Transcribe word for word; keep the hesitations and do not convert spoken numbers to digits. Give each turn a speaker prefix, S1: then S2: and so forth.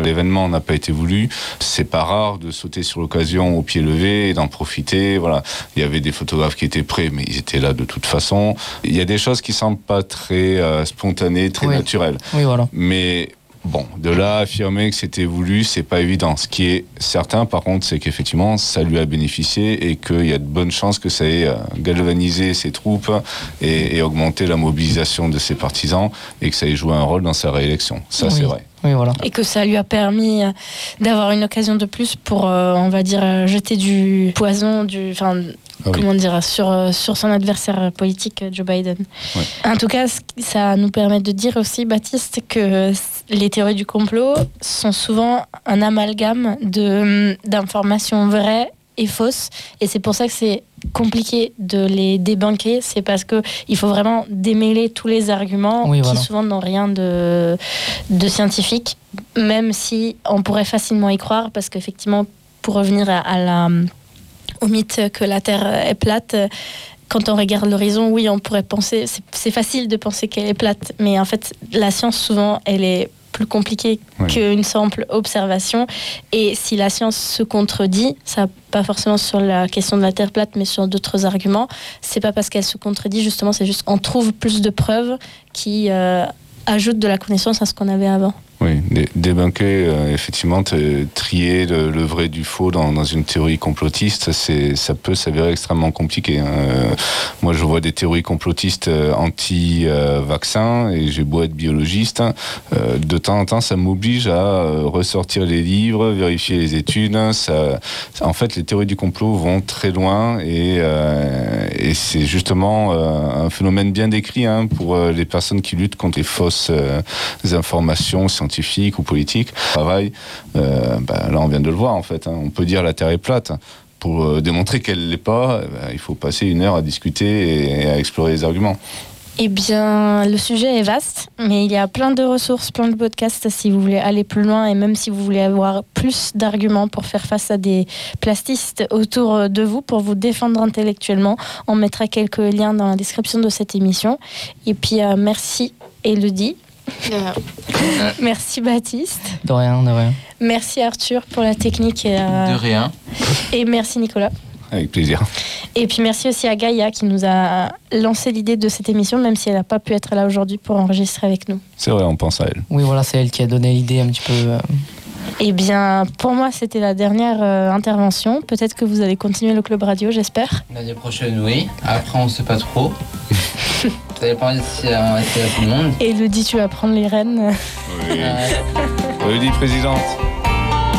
S1: l'événement n'a pas été voulu, c'est pas rare de sauter sur l'occasion au pied levé et d'en profiter. Voilà. Il y avait des photographes qui étaient prêts, mais ils étaient là de toute façon. Il y a des choses qui semblent pas très euh, spontanées, très
S2: oui.
S1: naturelles.
S2: Oui, voilà.
S1: Mais bon, de là à affirmer que c'était voulu, c'est pas évident. Ce qui est certain, par contre, c'est qu'effectivement, ça lui a bénéficié et qu'il y a de bonnes chances que ça ait galvanisé ses troupes et, et augmenté la mobilisation de ses partisans et que ça ait joué un rôle dans sa réélection. Ça,
S2: oui.
S1: c'est vrai.
S2: Oui, voilà.
S3: Et que ça lui a permis d'avoir une occasion de plus pour, euh, on va dire, jeter du poison, du, enfin, ah oui. comment dire, sur, sur son adversaire politique, Joe Biden.
S1: Oui.
S3: En tout cas, ça nous permet de dire aussi, Baptiste, que les théories du complot sont souvent un amalgame de, d'informations vraies et fausses. Et c'est pour ça que c'est compliqué de les débunker, c'est parce que il faut vraiment démêler tous les arguments
S2: oui,
S3: qui
S2: voilà.
S3: souvent n'ont rien de, de scientifique, même si on pourrait facilement y croire, parce qu'effectivement, pour revenir à, à la, au mythe que la Terre est plate, quand on regarde l'horizon, oui, on pourrait penser, c'est, c'est facile de penser qu'elle est plate, mais en fait, la science, souvent, elle est plus compliqué oui. qu'une simple observation. Et si la science se contredit, ça pas forcément sur la question de la Terre plate, mais sur d'autres arguments, c'est pas parce qu'elle se contredit, justement, c'est juste on trouve plus de preuves qui euh, ajoutent de la connaissance à ce qu'on avait avant.
S1: Oui, débunker, euh, effectivement, trier le, le vrai du faux dans, dans une théorie complotiste, c'est, ça peut s'avérer extrêmement compliqué. Hein. Euh, moi, je vois des théories complotistes euh, anti-vaccins, et j'ai beau être biologiste, euh, de temps en temps, ça m'oblige à euh, ressortir les livres, vérifier les études. Ça, ça, en fait, les théories du complot vont très loin, et, euh, et c'est justement euh, un phénomène bien décrit hein, pour euh, les personnes qui luttent contre les fausses euh, informations scientifiques ou politique, travail, euh, bah, là on vient de le voir en fait, hein. On peut dire la Terre est plate. Pour euh, démontrer qu'elle ne l'est pas, bah, il faut passer une heure à discuter et, et à explorer les arguments.
S3: Eh bien, le sujet est vaste, mais il y a plein de ressources, plein de podcasts si vous voulez aller plus loin et même si vous voulez avoir plus d'arguments pour faire face à des plastistes autour de vous, pour vous défendre intellectuellement. On mettra quelques liens dans la description de cette émission. Et puis, euh, merci Élodie. Euh, merci Baptiste.
S2: De rien, de rien.
S3: Merci Arthur pour la technique. Et, euh,
S4: de rien.
S3: Et merci Nicolas.
S1: Avec plaisir.
S3: Et puis merci aussi à Gaïa qui nous a lancé l'idée de cette émission, même si elle n'a pas pu être là aujourd'hui pour enregistrer avec nous.
S1: C'est vrai, on pense à elle.
S2: Oui, voilà, c'est elle qui a donné l'idée un petit peu. Euh...
S3: Eh bien, pour moi, c'était la dernière euh, intervention. Peut-être que vous allez continuer le Club Radio, j'espère.
S4: L'année prochaine, oui. Après, on ne sait pas trop. Ça dépend si il y a tout le monde.
S3: Et Elodie, tu vas prendre les rênes.
S1: Oui. Euh... Elodie, présidente.